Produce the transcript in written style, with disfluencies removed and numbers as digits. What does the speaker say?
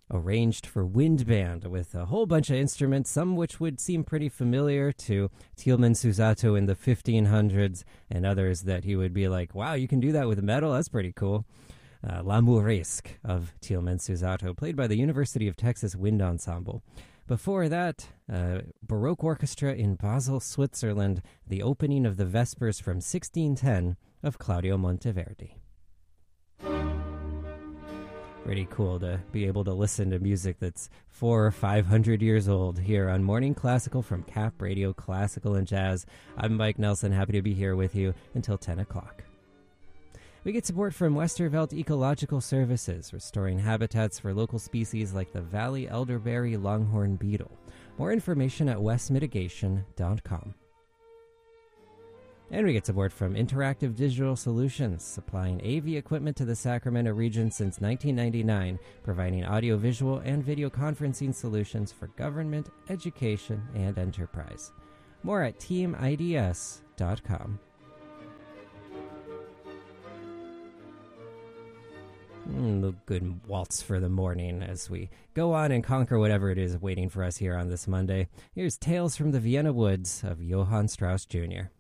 arranged for wind band with a whole bunch of instruments, some which would seem pretty familiar to Tielman Susato in the 1500s, and others that he would be like, wow, you can do that with metal? That's pretty cool. La Mouresque of Tielman Susato, played by the University of Texas Wind Ensemble. Before that, Baroque Orchestra in Basel, Switzerland, the opening of the Vespers from 1610 of Claudio Monteverdi. Pretty cool to be able to listen to music that's 400 or 500 years old here on Morning Classical from Cap Radio Classical and Jazz. I'm Mike Nelson, happy to be here with you until 10 o'clock. We get support from Westervelt Ecological Services, restoring habitats for local species like the Valley elderberry longhorn beetle. More information at westmitigation.com. And we get support from Interactive Digital Solutions, supplying AV equipment to the Sacramento region since 1999, providing audiovisual and video conferencing solutions for government, education, and enterprise. More at teamids.com. The good waltz for the morning as we go on and conquer whatever it is waiting for us here on this Monday. Here's Tales from the Vienna Woods of Johann Strauss Jr.